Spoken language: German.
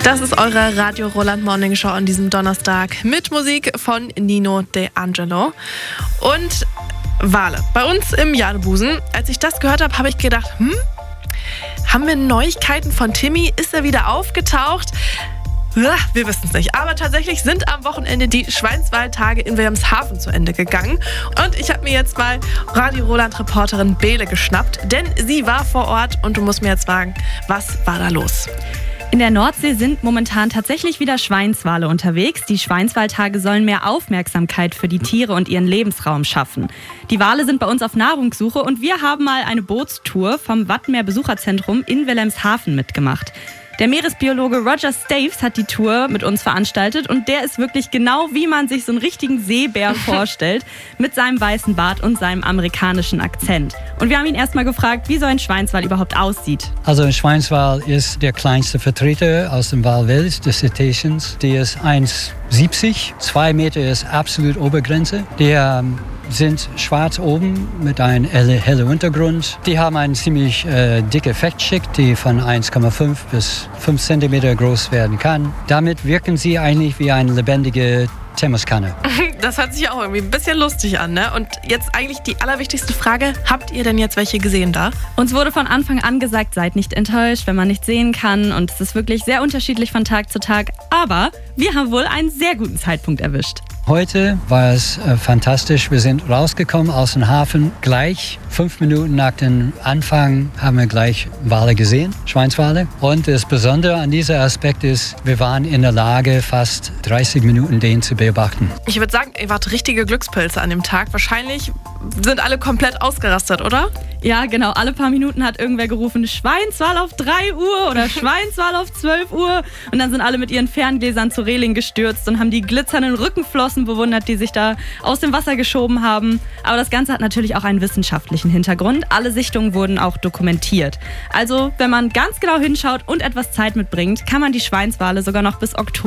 Das ist eure Radio Roland Morning Show an diesem Donnerstag mit Musik von Nino De Angelo und Wale bei uns im Jadebusen. Als ich das gehört habe, habe ich gedacht, haben wir Neuigkeiten von Timmy? Ist er wieder aufgetaucht? Wir wissen es nicht. Aber tatsächlich sind am Wochenende die Schweinswaldtage in Wilhelmshaven zu Ende gegangen. Und ich habe mir jetzt mal Radio Roland-Reporterin Bele geschnappt, denn sie war vor Ort und du musst mir jetzt sagen, was war da los? In der Nordsee sind momentan tatsächlich wieder Schweinswale unterwegs. Die Schweinswaldtage sollen mehr Aufmerksamkeit für die Tiere und ihren Lebensraum schaffen. Die Wale sind bei uns auf Nahrungssuche und wir haben mal eine Bootstour vom Wattenmeer Besucherzentrum in Wilhelmshaven mitgemacht. Der Meeresbiologe Roger Staves hat die Tour mit uns veranstaltet und der ist wirklich genau, wie man sich so einen richtigen Seebär vorstellt, mit seinem weißen Bart und seinem amerikanischen Akzent. Und wir haben ihn erstmal gefragt, wie so ein Schweinswal überhaupt aussieht. Also ein Schweinswal ist der kleinste Vertreter aus dem Walwelt des Cetaceans. Der ist 1,70, 2 Meter ist absolut Obergrenze. Der sind schwarz oben mit einem hellen Untergrund. Die haben eine ziemlich dicke Fettschicht, die von 1,5 bis 5 cm groß werden kann. Damit wirken sie eigentlich wie eine lebendige Thermoskanne. Das hört sich auch irgendwie ein bisschen lustig an, ne? Und jetzt eigentlich die allerwichtigste Frage, habt ihr denn jetzt welche gesehen da? Uns wurde von Anfang an gesagt, seid nicht enttäuscht, wenn man nicht sehen kann. Und es ist wirklich sehr unterschiedlich von Tag zu Tag. Aber wir haben wohl einen sehr guten Zeitpunkt erwischt. Heute war es fantastisch. Wir sind rausgekommen aus dem Hafen. Gleich 5 Minuten nach dem Anfang haben wir gleich Wale gesehen, Schweinswale. Und das Besondere an diesem Aspekt ist, wir waren in der Lage, fast 30 Minuten den zu beobachten. Ich würde sagen, ihr wart richtige Glückspilze an dem Tag. Wahrscheinlich sind alle komplett ausgerastet, oder? Ja, genau. Alle paar Minuten hat irgendwer gerufen, Schweinswal auf 3 Uhr oder Schweinswal auf 12 Uhr. Und dann sind alle mit ihren Ferngläsern zur Reling gestürzt und haben die glitzernden Rückenflossen bewundert, die sich da aus dem Wasser geschoben haben. Aber das Ganze hat natürlich auch einen wissenschaftlichen Hintergrund. Alle Sichtungen wurden auch dokumentiert. Also, wenn man ganz genau hinschaut und etwas Zeit mitbringt, kann man die Schweinswale sogar noch bis Oktober